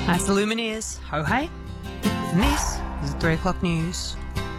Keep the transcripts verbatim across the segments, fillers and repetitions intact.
That's the Lumineers. Ho hey. And this is the three o'clock news.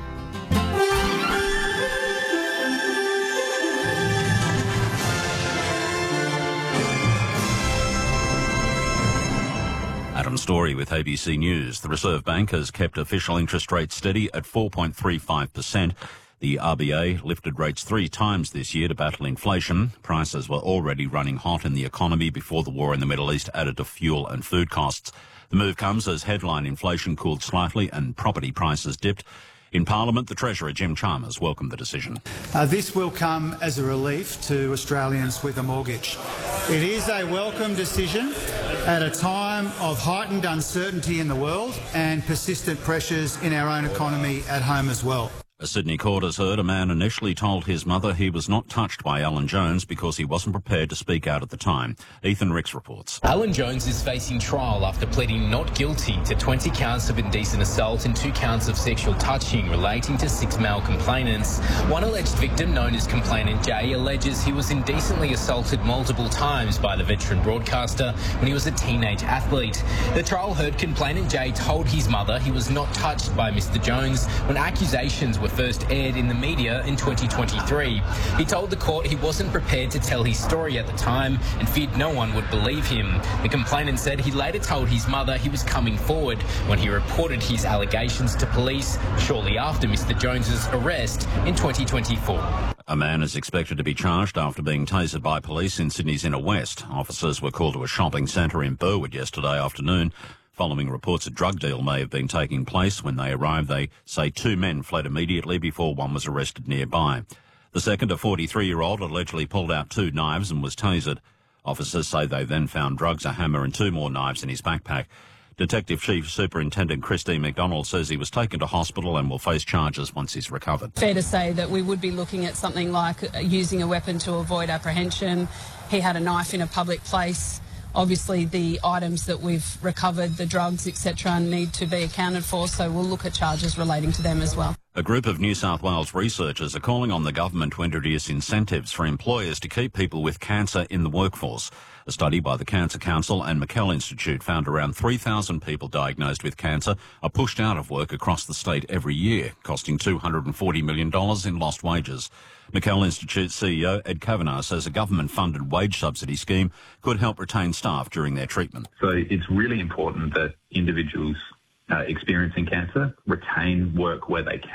Adam Story with A B C News. The Reserve Bank has kept official interest rates steady at four point three five percent. The R B A lifted rates three times this year to battle inflation. Prices were already running hot in the economy before the war in the Middle East added to fuel and food costs. The move comes as headline inflation cooled slightly and property prices dipped. In Parliament, the Treasurer, Jim Chalmers, welcomed the decision. Uh, this will come as a relief to Australians with a mortgage. It is a welcome decision at a time of heightened uncertainty in the world and persistent pressures in our own economy at home as well. A Sydney court has heard a man initially told his mother he was not touched by Alan Jones because he wasn't prepared to speak out at the time. Ethan Ricks reports. Alan Jones is facing trial after pleading not guilty to twenty counts of indecent assault and two counts of sexual touching relating to six male complainants. One alleged victim, known as Complainant J, alleges he was indecently assaulted multiple times by the veteran broadcaster when he was a teenage athlete. The trial heard Complainant J told his mother he was not touched by Mister Jones when accusations were first aired in the media in twenty twenty-three. He told the court he wasn't prepared to tell his story at the time and feared no one would believe him. The complainant said he later told his mother he was coming forward when he reported his allegations to police shortly after Mister Jones's arrest in twenty twenty-four. A man is expected to be charged after being tasered by police in Sydney's inner west. Officers were called to a shopping centre in Burwood yesterday afternoon. Following reports a drug deal may have been taking place. When they arrived, they say two men fled immediately before one was arrested nearby. The second, a forty-three-year-old, allegedly pulled out two knives and was tasered. Officers say they then found drugs, a hammer and two more knives in his backpack. Detective Chief Superintendent Christine McDonald says he was taken to hospital and will face charges once he's recovered. Fair to say that we would be looking at something like using a weapon to avoid apprehension. He had a knife in a public place. Obviously, the items that we've recovered, the drugs, et cetera, need to be accounted for, so we'll look at charges relating to them as well. A group of New South Wales researchers are calling on the government to introduce incentives for employers to keep people with cancer in the workforce. A study by the Cancer Council and McKell Institute found around three thousand people diagnosed with cancer are pushed out of work across the state every year, costing two hundred forty million dollars in lost wages. McKell Institute C E O Ed Kavanagh says a government-funded wage subsidy scheme could help retain staff during their treatment. So it's really important that individuals uh, experiencing cancer retain work where they can.